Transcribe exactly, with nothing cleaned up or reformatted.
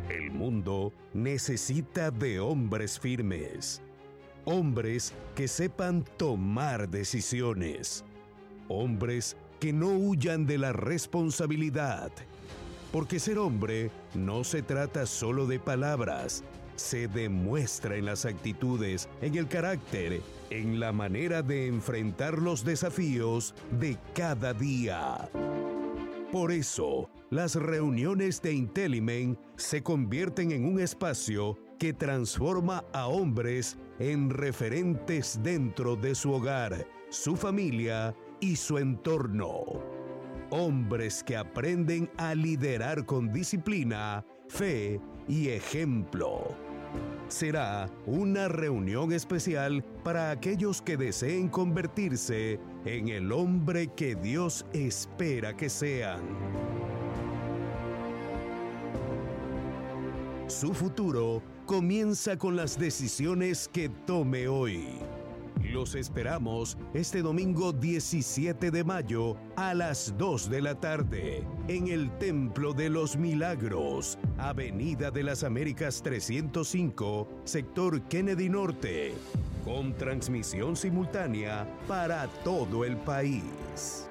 El mundo necesita de hombres firmes, hombres que sepan tomar decisiones, hombres que no huyan de la responsabilidad, porque ser hombre no se trata solo de palabras, se demuestra en las actitudes, en el carácter, en la manera de enfrentar los desafíos de cada día. Por eso, las reuniones de Intelimen se convierten en un espacio que transforma a hombres en referentes dentro de su hogar, su familia y su entorno. Hombres que aprenden a liderar con disciplina, fe y ejemplo. Será una reunión especial para aquellos que deseen convertirse en el hombre que Dios espera que sean. Su futuro comienza con las decisiones que tome hoy. Los esperamos este domingo diecisiete de mayo a las dos de la tarde en el Templo de los Milagros, Avenida de las Américas trescientos cinco, sector Kennedy Norte, con transmisión simultánea para todo el país.